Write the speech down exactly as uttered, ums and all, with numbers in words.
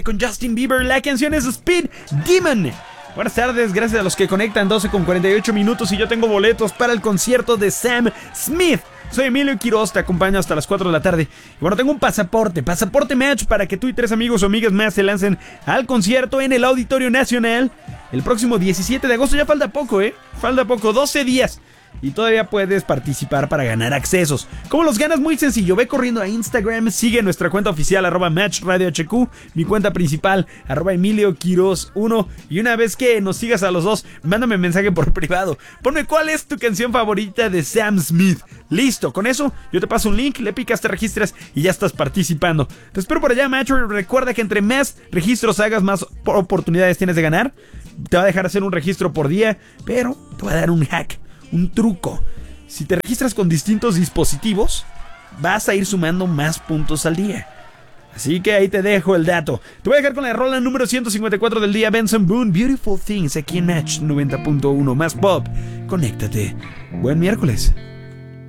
con Justin Bieber. La canción es Speed Demon. Buenas tardes, gracias a los que conectan. Doce con cuarenta y ocho minutos y yo tengo boletos para el concierto de Sam Smith. Soy Emilio Quiroz, te acompaño hasta las cuatro de la tarde. Y bueno, tengo un pasaporte, pasaporte match para que tú y tres amigos o amigas más se lancen al concierto en el Auditorio Nacional el próximo diecisiete de agosto. Ya falta poco, eh, falta poco, doce días. Y todavía puedes participar para ganar accesos. ¿Cómo los ganas? Muy sencillo. Ve corriendo a Instagram, sigue nuestra cuenta oficial arroba Match Radio H Q, mi cuenta principal arroba Emilio Quiroz uno. Y una vez que nos sigas a los dos, mándame mensaje por privado. Ponme cuál es tu canción favorita de Sam Smith. Listo, con eso yo te paso un link, le picas, te registras y ya estás participando. Te espero por allá, macho. Recuerda que entre más registros hagas, más oportunidades tienes de ganar. Te va a dejar hacer un registro por día, pero te va a dar un hack, un truco. Si te registras con distintos dispositivos, vas a ir sumando más puntos al día. Así que ahí te dejo el dato. Te voy a dejar con la rola número ciento cincuenta y cuatro del día, Benson Boone, Beautiful Things, aquí en Match noventa punto uno. Más pop, conéctate. Buen miércoles.